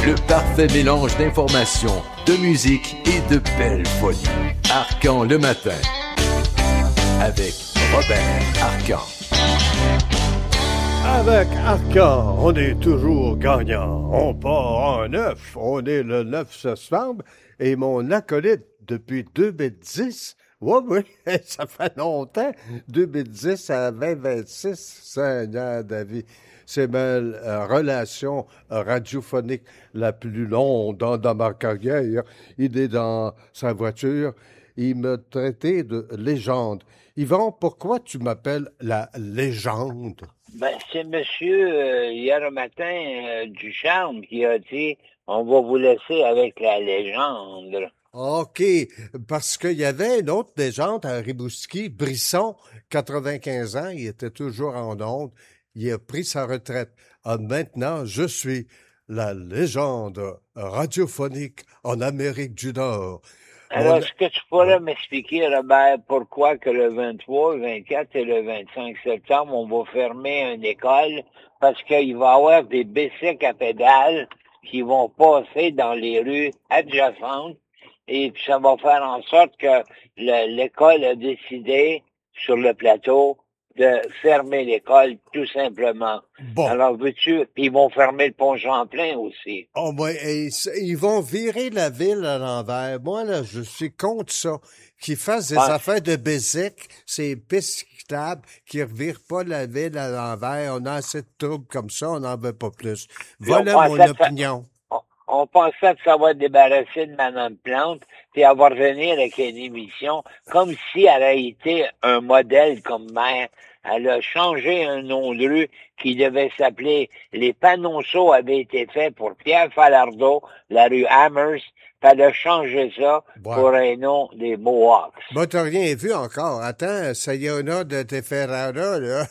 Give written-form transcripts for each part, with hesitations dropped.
Le parfait mélange d'informations, de musique et de belles folies. Arcan le matin, avec Robert Arcan. Avec Arcan, on est toujours gagnant. On part en 9. On est le 9 septembre. Et mon acolyte depuis 2010, oui, ça fait longtemps, 2010 à 2026, Seigneur David. C'est ma relation radiophonique la plus longue dans ma carrière. Il est dans sa voiture. Il m'a traité de légende. Yvon, pourquoi tu m'appelles la légende? Ben, c'est monsieur, hier matin, Ducharme qui a dit « On va vous laisser avec la légende ». OK, parce qu'il y avait une autre légende à Rimouski, Brisson, 95 ans, il était toujours en onde, il a pris sa retraite. Maintenant, je suis la légende radiophonique en Amérique du Nord. Alors, est-ce que tu pourrais m'expliquer, Robert, pourquoi que le 23, le 24 et le 25 septembre, on va fermer une école parce qu'il va y avoir des bicycles à pédales qui vont passer dans les rues adjacentes et puis ça va faire en sorte que l'école a décidé sur le plateau de fermer l'école, tout simplement. Bon. Alors, veux-tu... Puis ils vont fermer le pont Champlain aussi. Oh, ben, ils vont virer la ville à l'envers. Moi, là, je suis contre ça. Qu'ils fassent des affaires de bicycle, c'est piscitable, qu'ils revirent pas la ville à l'envers. On a assez de troubles comme ça, on n'en veut pas plus. Voilà mon opinion. On pensait que ça va débarrasser de Mme Plante, puis elle va revenir avec une émission, comme si elle a été un modèle comme maire. Elle a changé un nom de rue qui devait s'appeler... Les Panonceaux avaient été faits pour Pierre Falardeau, la rue Amherst, puis elle a changé ça pour un nom des Mohawks. Moi, t'as rien vu encore. Attends, Sayona de Teferrara, là.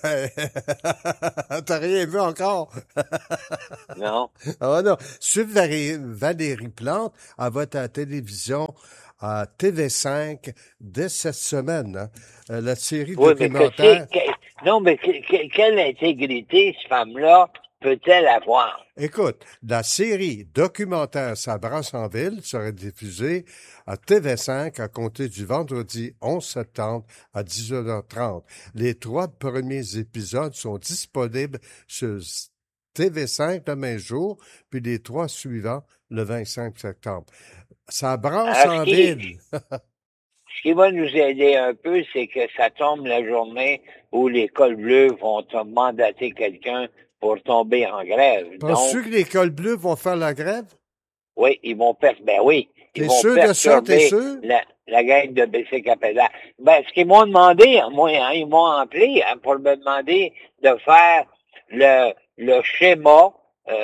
T'as rien vu encore? Non. Ah non. Sur Valérie Plante, elle va être à la télévision à TV5 dès cette semaine. Hein. La série documentaire... Mais quelle intégrité, cette femme-là, peut-elle avoir? Écoute, la série documentaire Ça brasse en ville sera diffusée à TV5 à compter du vendredi 11 septembre à 10h30. Les 3 premiers épisodes sont disponibles sur TV5 le même jour, puis les 3 suivants le 25 septembre. Ça brasse en ville. Ce qui va nous aider un peu, c'est que ça tombe la journée où les cols bleus vont mandater quelqu'un pour tomber en grève. Penses-tu que les cols bleus vont faire la grève? Oui, ils vont T'es sûr de ça? T'es sûr? La gang de bicycle à pédales. Ben, ce qu'ils m'ont demandé, moi, hein, ils m'ont appelé pour me demander de faire le schéma,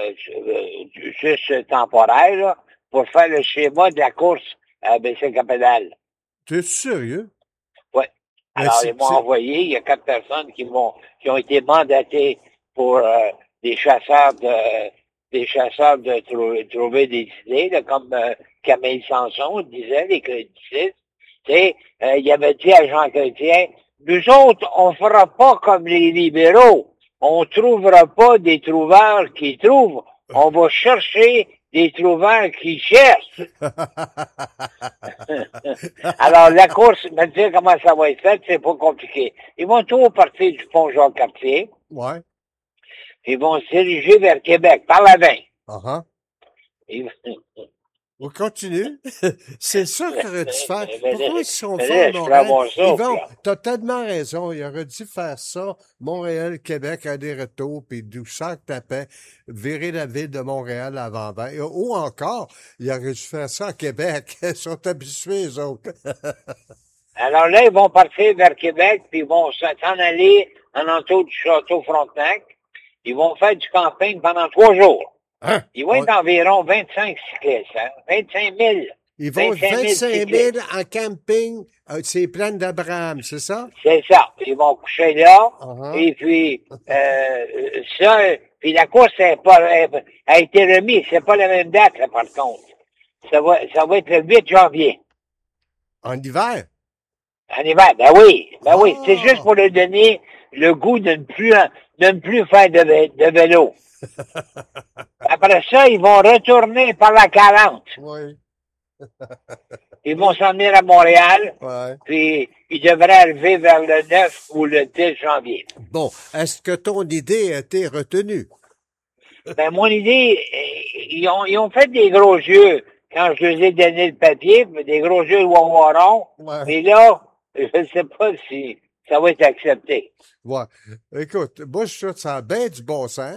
juste temporaire, là, pour faire le schéma de la course à bicycle à pédales. T'es sérieux? Oui. Alors, ils m'ont envoyé, il y a 4 personnes qui ont été mandatées pour des chasseurs de trouver des idées, là, comme Camille Sanson disait, les créditistes. Il avait dit à Jean Chrétien, nous autres, on fera pas comme les libéraux. On trouvera pas des trouveurs qui trouvent. On va chercher des trouveurs qui cherchent. Alors, la course, me dire comment ça va être fait, c'est pas compliqué. Ils vont tout partir du pont Jacques-Cartier. Ouais. Ils vont se diriger vers Québec, par la 20. On continue. C'est ça qu'il aurait dû faire. Pourquoi ils sont forts, Montréal? Yvon, t'as tellement raison. Il aurait dû faire ça. Montréal, Québec, aller-retour, puis d'où ça que tapait, virer la ville de Montréal à l'envers. Ou encore, il aurait dû faire ça à Québec. Ils sont habitués, les autres. Alors là, ils vont partir vers Québec, puis ils vont s'en aller en entour du château Frontenac. Ils vont faire du camping pendant 3 jours. Hein? Ils vont être environ 25 cyclistes, hein? 25 000. Ils vont 25 000 en camping, c'est Plaine d'Abraham, c'est ça? C'est ça. Ils vont coucher là, et puis puis la course a été remise. C'est pas la même date, là, par contre. Ça va être le 8 janvier. En hiver? En hiver, ben oui. C'est juste pour leur donner le goût de ne plus faire de vélo. Après ça, ils vont retourner par la 40. Oui. Ils vont s'en venir à Montréal, Ouais. puis ils devraient arriver vers le 9 ou le 10 janvier. Bon, est-ce que ton idée a été retenue? Ben, mon idée, ils ont fait des gros yeux quand je leur ai donné le papier, des gros yeux de wawaron. Ouais. Mais là, je ne sais pas si ça va être accepté. Ouais. Écoute, moi, je trouve ça a bien du bon sens.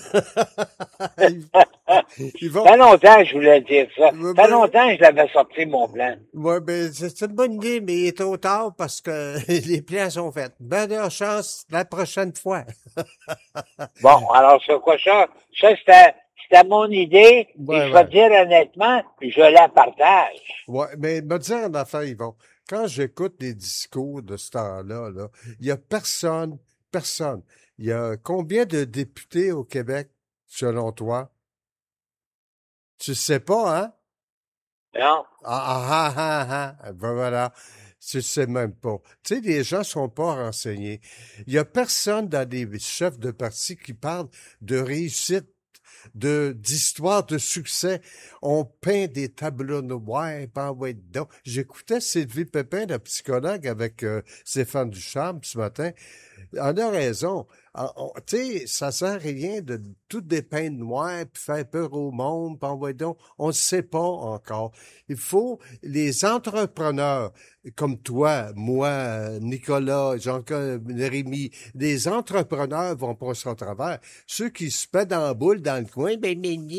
Ils vont... Ça fait longtemps que je voulais dire ça. Ouais, Ça fait longtemps que je l'avais sorti, mon plan. Ouais, ben, c'est une bonne idée, mais il est trop tard parce que les plans sont faits. Bonne chance la prochaine fois. Bon, alors c'est quoi ça? Ça, c'était mon idée. Ouais, et je vais te dire honnêtement, je la partage. Ouais, mais me dire en affaire, Yvon, quand j'écoute les discours de ce temps-là, là, il y a personne. Il y a combien de députés au Québec, selon toi? Tu sais pas, hein? Non? Ben voilà. Tu sais même pas. Tu sais, les gens sont pas renseignés. Il y a personne dans les chefs de parti qui parle de réussite, d'histoire de succès. On peint des tableaux noirs, pas ouais donc. J'écoutais Sylvie Pépin, la psychologue, avec Stéphane Ducharme ce matin. On a raison. Tu sais, ça sert à rien de tout dépeindre noir puis faire peur au monde, puis envoyer donc. On ne sait pas encore. Il faut les entrepreneurs comme toi, moi, Nicolas, Jean-Claude, Rémi, les entrepreneurs vont passer au travers. Ceux qui se pètent dans la boule dans le coin, des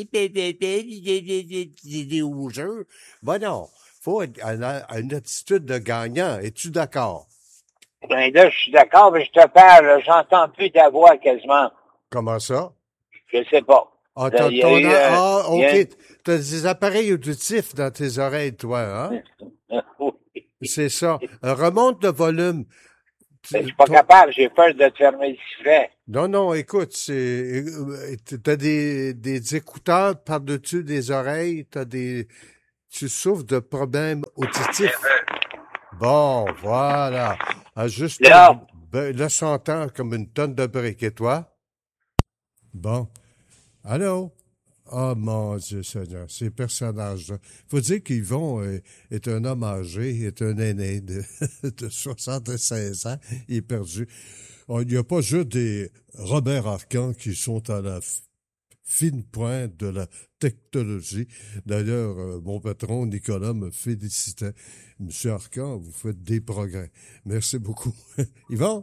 rougeurs. Ben non, faut une attitude de gagnant. Es-tu d'accord? Ben là, je suis d'accord, mais je te parle, là, j'entends plus ta voix quasiment. Comment ça? Je sais pas. Ah, Là, il y a eu, OK. T'as des appareils auditifs dans tes oreilles, toi, hein? Oui. C'est ça. Remonte le volume. Ben, je suis pas capable, j'ai peur de te fermer le sifflet. Non, écoute, t'as des écouteurs par-dessus des oreilles, tu souffres de problèmes auditifs. Bon, voilà. Juste Là. là, s'entend comme une tonne de briques. Et toi? Bon. Allô? Oh mon Dieu Seigneur, ces personnages-là. Faut dire qu'Yvon est un homme âgé, est un aîné de 76 ans, il est perdu. Il n'y a pas juste des Robert Arcan qui sont à la fine pointe de la technologie. D'ailleurs, mon patron Nicolas me félicitait. Monsieur Arcan, vous faites des progrès. Merci beaucoup. Yvon?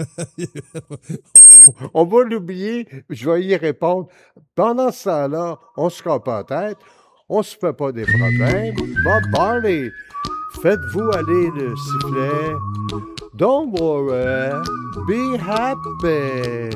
On va l'oublier, je vais y répondre. Pendant ce temps-là, on se rend pas la tête, on se fait pas des problèmes. Bob Marley, faites-vous aller le sifflet. Don't worry, be happy.